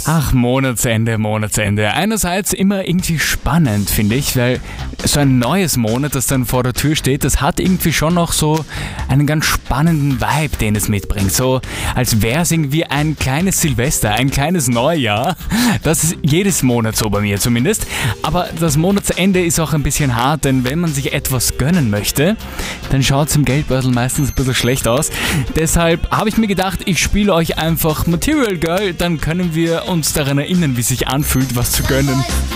Ach, Monatsende, Monatsende. Einerseits immer irgendwie spannend, finde ich, weil so ein neues Monat, das dann vor der Tür steht, das hat irgendwie schon noch so einen ganz spannenden Vibe, den es mitbringt. So, als wäre es irgendwie ein kleines Silvester, ein kleines Neujahr. Das ist jedes Monat so bei mir zumindest. Aber das Monatsende ist auch ein bisschen hart, denn wenn man sich etwas gönnen möchte, dann schaut es im Geldbeutel meistens ein bisschen schlecht aus. Deshalb habe ich mir gedacht, ich spiele euch einfach Material Girl, dann können wir uns daran erinnern, wie es sich anfühlt, was zu gönnen.